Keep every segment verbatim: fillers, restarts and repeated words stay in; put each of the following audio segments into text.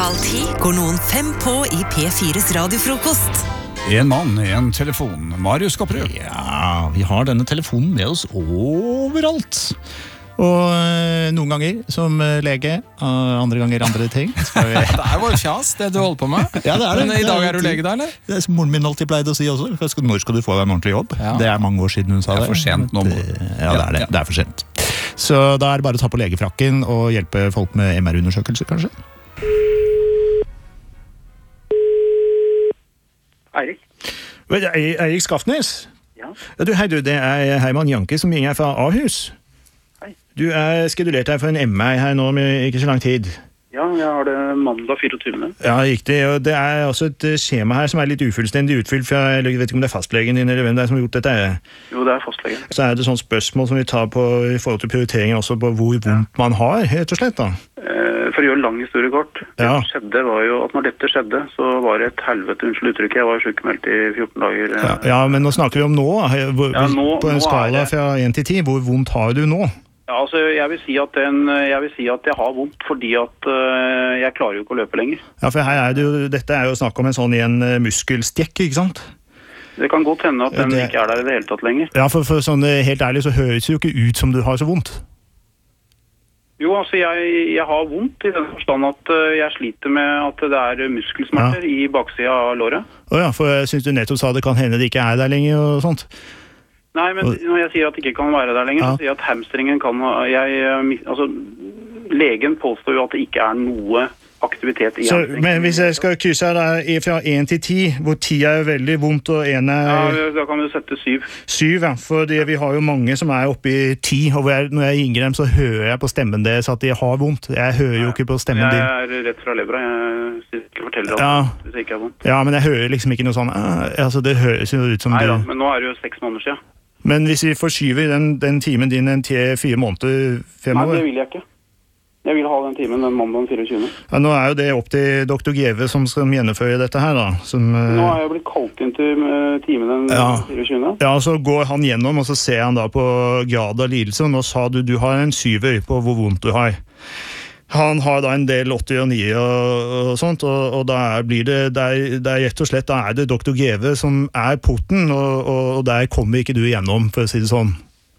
Halv ti går noen fem på i P fires radiofrokost. En mann, en telefon. Marius Skapperud. Ja, vi har denne telefonen med oss overalt. Og øh, noen ganger som øh, lege, og andre ganger andre ting. Skal vi... Det er jo kjas, det du holder på med. Ja, det er det. Men i dag er du lege da, eller? Det er som moren min alltid pleide å si også. Når skal du få deg en ordentlig jobb? Ja. Det er mange år siden hun sa det. Det er for sent nå. Ja, det er det. Det er for sent. Så da er det bare å ta på legefrakken og hjelpe folk med M R-undersøkelse, kanskje. Eirik. Eirik Skaftnes? Ja. Du, hei du, det er Herman Janke som ringer fra Ahus. Hei. Du er skedulert her for en M R her nå med ikke så lang tid. Ja, jeg har det mandag fireogtyvende. Ja, riktig. Og det er også et skjema her som er litt ufullstendig utfylt fra, eller jeg vet ikke om det er fastlegen din eller hvem det er som har gjort dette. Jo, det er fastlegen. Så er det sånn spørsmål som vi tar på i forhold til prioritering også på hvor vondt man har, helt og slett da. For å gjøre en lang historie kort, det Ja. som skjedde var jo at når dette skjedde, så var det et helvete, unnskyld uttrykket, jeg var sykemeldt i fjorten dager. Ja, ja, men nå snakker vi om nå. Hvor, Ja, nå- på en nå er skala det- fra en til ti, hvor vondt har du nå? Ja, altså, jeg vil si at, den, jeg, vil si at jeg har vondt, fordi at uh, jeg klarer jo ikke å løpe lenger. Ja, for her er det jo, dette er jo snakk om en sånn igjen uh, muskelstekk, ikke sant? Det kan godt hende at den Det- ikke er der i det hele tatt lenger. Ja, for, for sånn uh, helt ærlig så høres det jo ikke ut som du har så vondt. Jo, altså, jeg, jeg har vondt i den forstand at uh, jeg sliter med at det er muskelsmerter i baksiden av låret. Åja, for jeg synes du nettopp sa det kan hende det ikke er der lenger og sånt. Nei, men når jeg sier at det ikke kan være der lenger, Ja. så sier jeg at hamstringen kan ha... Jeg, altså, legen påstår jo at det ikke er noe aktivitet i Så, hamstringen. men hvis jeg skal krysse her fra en til ti, hvor ti er veldig vondt og en er Ja, da kan vi sette syv. syv, ja. For det, vi har jo mange som er oppe i ti, og hvor jeg, når jeg ringer dem så hører jeg på stemmen deres at de har vondt. Jeg hører jo ikke på stemmen din. Jeg er rett fra levra, jeg skal ikke fortelle Ja. alt hvis det ikke er vondt. Ja, men jeg hører liksom ikke noe sånn, ah, altså det høres jo ut som Nei du... da, men nå er det jo seks måneder siden. Men hvis vi forskyver den, den timen din en til fire måneder Nei, fremover... det vil jeg ikke. Jeg vil ha den timen den mandag fireogtyvende. Ja, nå er jo det opp til doktor Greve som skal gjennomføre dette her da. Som, eh, Nå er jeg blitt kalt inn til eh, timen den Ja. fireogtyvende. Ja, så går han gjennom, og så ser han da på grad av lidelse, og nå sa du, du har en syver på hvor vondt du har. Han har da en del åtter og nier og, og sånt, og, og da er, blir det, det er, det er rett og slett, da er det doktor Greve som er porten, og, og, og der kommer ikke du igjennom, for å si det sånn.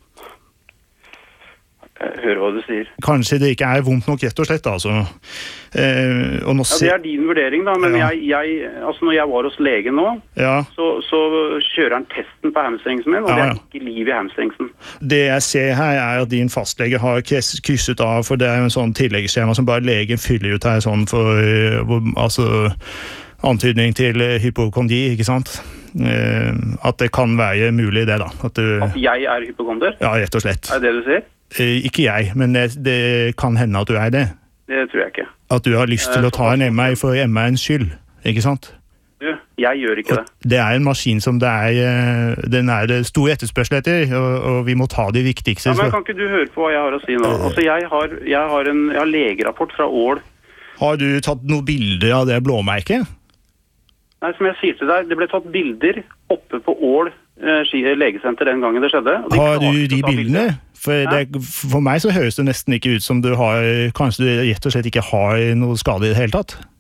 Jeg hører hva du sier. Kanskje det ikke er vondt nok, rett og slett, altså. Eh, og nå Ja, det ser... er din vurdering da, men Ja. jeg, jeg, altså når jeg var hos legen nå, Ja. så, så kjører han testen på hamstringsen min, og Ja, det ja. er ikke liv i hamstringsen. Det jeg ser her er at din fastlege har krys- krysset av, for det er jo en sånn tilleggsskjema som bare legen fyller ut her, sånn for, eh, hvor- altså, antydning til eh, hypokondri, ikke sant? Eh, at det kan være mulig det da. At du, At jeg er hypokonder, ja, rett og slett. er det det du sier? Eh, ikke jeg, men det, det kan hende at du er det. Det tror jeg ikke. At du har lyst til å ta en M R for M R-ens skyld, ikke sant? Du, jeg gjør ikke det. Det er en maskin som det er, eh, den er det stor etterspørsel etter, og, og vi må ta de viktigste. Ja, men kan ikke du høre på hva jeg har å si nå? Altså, jeg har, jeg har en jeg har legerapport fra Ål. Har du tatt noen bilder av det blåmerket? Nei, som jeg sier til deg, det ble tatt bilder oppe på Ål eh, ski- legesenter den gangen det skjedde. og de Har klarte du ikke de å ta bildene? bilder. For, det, for meg så høres det nesten ikke ut som du har, kanskje du rett og slett ikke har noe skade i det hele tatt.